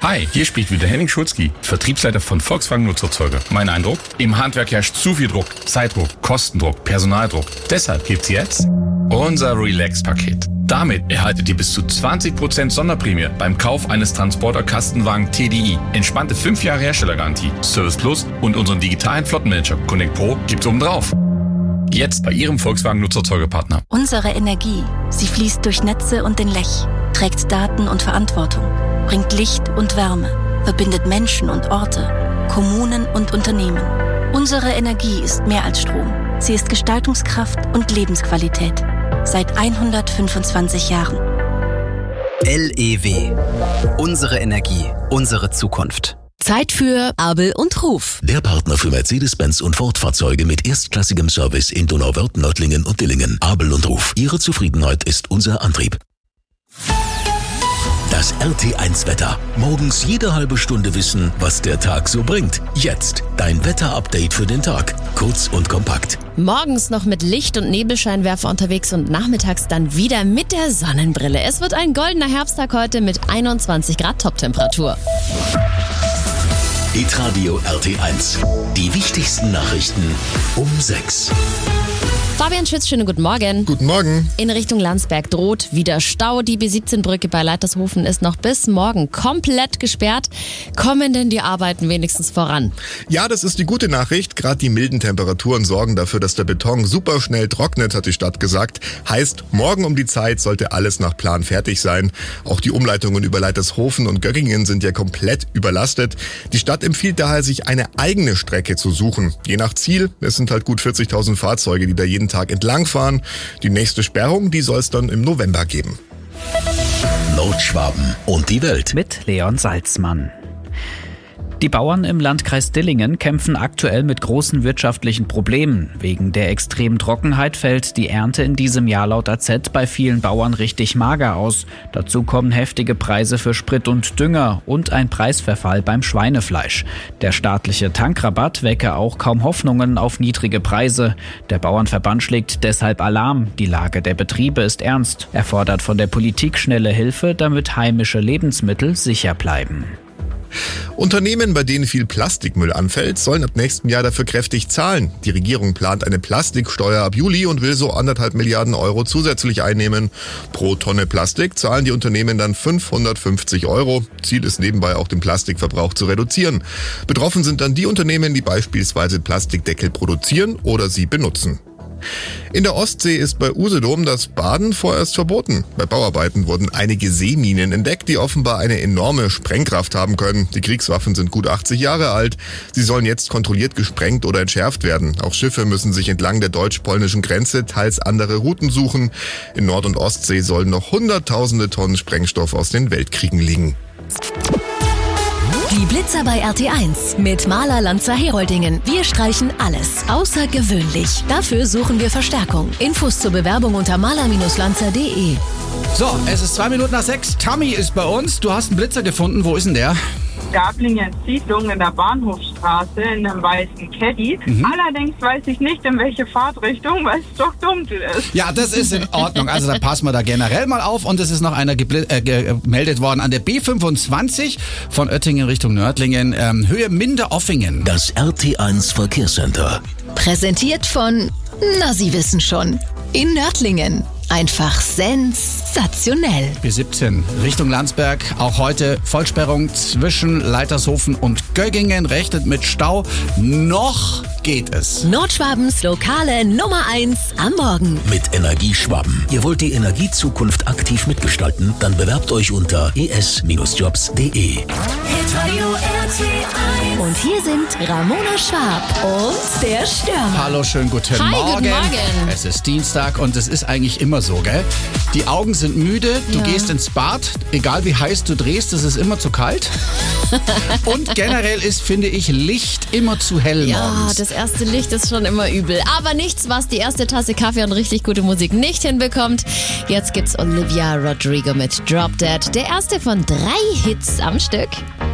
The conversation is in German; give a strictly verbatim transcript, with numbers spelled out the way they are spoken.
Hi, hier spricht wieder Henning Schulzki, Vertriebsleiter von Volkswagen Nutzerzeuger. Mein Eindruck? Im Handwerk herrscht zu viel Druck, Zeitdruck, Kostendruck, Personaldruck. Deshalb gibt's jetzt unser Relax-Paket. Damit erhaltet ihr bis zu zwanzig Prozent Sonderprämie beim Kauf eines Transporter-Kastenwagen T D I. Entspannte fünf Jahre Herstellergarantie, Service Plus und unseren digitalen Flottenmanager Connect Pro gibt's oben drauf. Jetzt bei Ihrem Volkswagen Nutzerzeugerpartner. Unsere Energie, sie fließt durch Netze und den Lech, trägt Daten und Verantwortung, bringt Licht und Wärme, verbindet Menschen und Orte, Kommunen und Unternehmen. Unsere Energie ist mehr als Strom. Sie ist Gestaltungskraft und Lebensqualität. Seit hundertfünfundzwanzig Jahren. L E W. Unsere Energie, unsere Zukunft. Zeit für Abel und Ruf. Der Partner für Mercedes-Benz und Ford-Fahrzeuge mit erstklassigem Service in Donauwörth, Nördlingen und Dillingen. Abel und Ruf. Ihre Zufriedenheit ist unser Antrieb. Das R T eins Wetter. Morgens jede halbe Stunde wissen, was der Tag so bringt. Jetzt dein Wetter-Update für den Tag. Kurz und kompakt. Morgens noch mit Licht- und Nebelscheinwerfer unterwegs und nachmittags dann wieder mit der Sonnenbrille. Es wird ein goldener Herbsttag heute mit einundzwanzig Grad Toptemperatur. Hitradio R T eins. Die wichtigsten Nachrichten um sechs. Fabian Schütz, schönen guten Morgen. Guten Morgen. In Richtung Landsberg droht wieder Stau. Die B siebzehn Brücke bei Leitershofen ist noch bis morgen komplett gesperrt. Kommen denn die Arbeiten wenigstens voran? Ja, das ist die gute Nachricht. Gerade die milden Temperaturen sorgen dafür, dass der Beton super schnell trocknet, hat die Stadt gesagt. Heißt, morgen um die Zeit sollte alles nach Plan fertig sein. Auch die Umleitungen über Leitershofen und Göggingen sind ja komplett überlastet. Die Stadt empfiehlt daher, sich eine eigene Strecke zu suchen. Je nach Ziel, es sind halt gut vierzigtausend Fahrzeuge, die da jeden Tag entlangfahren. Die nächste Sperrung, die soll es dann im November geben. Nordschwaben und die Welt. Mit Leon Salzmann. Die Bauern im Landkreis Dillingen kämpfen aktuell mit großen wirtschaftlichen Problemen. Wegen der extremen Trockenheit fällt die Ernte in diesem Jahr laut A Z bei vielen Bauern richtig mager aus. Dazu kommen heftige Preise für Sprit und Dünger und ein Preisverfall beim Schweinefleisch. Der staatliche Tankrabatt wecke auch kaum Hoffnungen auf niedrige Preise. Der Bauernverband schlägt deshalb Alarm. Die Lage der Betriebe ist ernst. Er fordert von der Politik schnelle Hilfe, damit heimische Lebensmittel sicher bleiben. Unternehmen, bei denen viel Plastikmüll anfällt, sollen ab nächstem Jahr dafür kräftig zahlen. Die Regierung plant eine Plastiksteuer ab Juli und will so anderthalb Milliarden Euro zusätzlich einnehmen. Pro Tonne Plastik zahlen die Unternehmen dann fünfhundertfünfzig Euro. Ziel ist nebenbei auch den Plastikverbrauch zu reduzieren. Betroffen sind dann die Unternehmen, die beispielsweise Plastikdeckel produzieren oder sie benutzen. In der Ostsee ist bei Usedom das Baden vorerst verboten. Bei Bauarbeiten wurden einige Seeminen entdeckt, die offenbar eine enorme Sprengkraft haben können. Die Kriegswaffen sind gut achtzig Jahre alt. Sie sollen jetzt kontrolliert gesprengt oder entschärft werden. Auch Schiffe müssen sich entlang der deutsch-polnischen Grenze teils andere Routen suchen. In Nord- und Ostsee sollen noch hunderttausende Tonnen Sprengstoff aus den Weltkriegen liegen. Die Blitzer bei R T eins mit Maler Lanzer Heroldingen. Wir streichen alles außergewöhnlich. Dafür suchen wir Verstärkung. Infos zur Bewerbung unter maler Lanzer punkt de. So, es ist zwei Minuten nach sechs. Tammy ist bei uns. Du hast einen Blitzer gefunden. Wo ist denn der? Gablingen Siedlung in der Bahnhofstraße in einem weißen Caddy. Mhm. Allerdings weiß ich nicht, in welche Fahrtrichtung, weil es doch dunkel ist. Ja, das ist in Ordnung. Also da passen wir da generell mal auf. Und es ist noch einer gebl- äh, gemeldet worden an der B fünfundzwanzig von Oettingen Richtung Nördlingen, ähm, Höhe Minderoffingen. Das R T eins Verkehrscenter. Präsentiert von, na Sie wissen schon, in Nördlingen. Einfach sensationell. B siebzehn Richtung Landsberg. Auch heute Vollsperrung zwischen Leitershofen und Göggingen. Rechnet mit Stau. Noch geht es. Nordschwabens lokale Nummer eins am Morgen. Mit Energieschwaben. Ihr wollt die Energiezukunft aktiv mitgestalten? Dann bewerbt euch unter e s Jobs punkt de. Und hier sind Ramona Schwab und der Stürmer. Hallo, schönen guten Hi, Morgen. guten Morgen. Es ist Dienstag und es ist eigentlich immer so, gell? Die Augen sind müde, du Ja. gehst ins Bad, egal wie heiß du drehst, es ist immer zu kalt. Und generell ist, finde ich, Licht immer zu hell Ja, morgens. das erste Licht ist schon immer übel. Aber nichts, was die erste Tasse Kaffee und richtig gute Musik nicht hinbekommt. Jetzt gibt's Olivia Rodrigo mit Drop Dead. Der erste von drei Hits am Stück.